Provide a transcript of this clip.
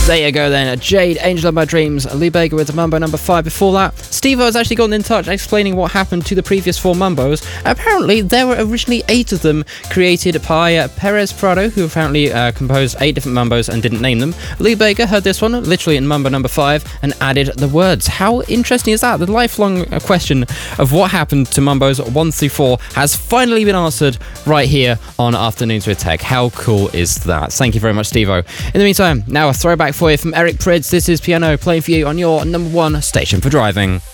There you go then, Jade, Angel of My Dreams, Lee Baker with Mambo number 5. Before that, Steve-O has actually gotten in touch explaining what happened to the previous 4 Mambos. Apparently, there were originally 8 of them created by Perez Prado, who apparently composed 8 different Mambos and didn't name them. Lee Baker heard this one, literally in Mambo number 5, and added the words. How interesting is that? The lifelong question of what happened to Mambos 1 through 4 has finally been answered right here on Afternoons with Tech. How cool is that? Thank you very much, Steve-O. In the meantime, now a throwback for you from Eric Prydz. This is Piano playing for you on your number 1 station for driving.